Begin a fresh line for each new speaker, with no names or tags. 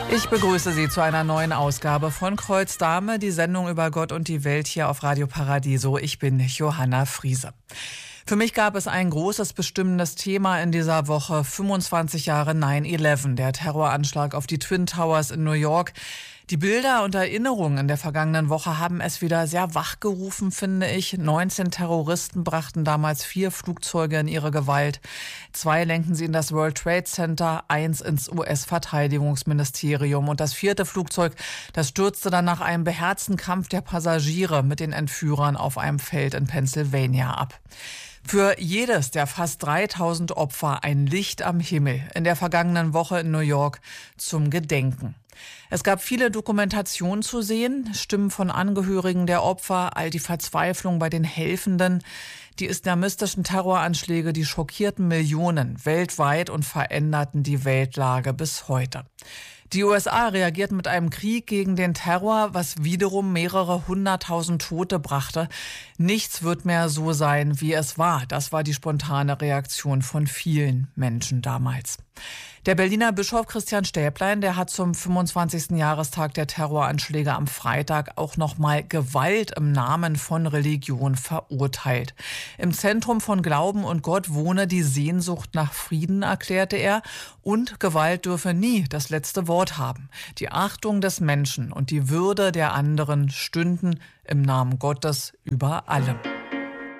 Ich begrüße Sie zu einer neuen Ausgabe von Kreuz Dame, die Sendung über Gott und die Welt hier auf Radio Paradiso. Ich bin Johanna Friese. Für mich gab es ein großes bestimmendes Thema in dieser Woche. 25 Jahre 9/11, der Terroranschlag auf die Twin Towers in New York. Die Bilder und Erinnerungen in der vergangenen Woche haben es wieder sehr wachgerufen, finde ich. 19 Terroristen brachten damals 4 Flugzeuge in ihre Gewalt. 2 lenken sie in das World Trade Center, 1 ins US-Verteidigungsministerium. Und das 4. Flugzeug, das stürzte dann nach einem beherzten Kampf der Passagiere mit den Entführern auf einem Feld in Pennsylvania ab. Für jedes der fast 3000 Opfer ein Licht am Himmel in der vergangenen Woche in New York zum Gedenken. Es gab viele Dokumentationen zu sehen, Stimmen von Angehörigen der Opfer, all die Verzweiflung bei den Helfenden. Die islamistischen Terroranschläge, die schockierten Millionen weltweit und veränderten die Weltlage bis heute. Die USA reagierten mit einem Krieg gegen den Terror, was wiederum mehrere 100.000 Tote brachte. Nichts wird mehr so sein, wie es war. Das war die spontane Reaktion von vielen Menschen damals. Der Berliner Bischof Christian Stäblein, der hat zum 25. Jahrestag der Terroranschläge am Freitag auch nochmal Gewalt im Namen von Religion verurteilt. Im Zentrum von Glauben und Gott wohne die Sehnsucht nach Frieden, erklärte er, und Gewalt dürfe nie das letzte Wort haben. Die Achtung des Menschen und die Würde der anderen stünden im Namen Gottes über allem.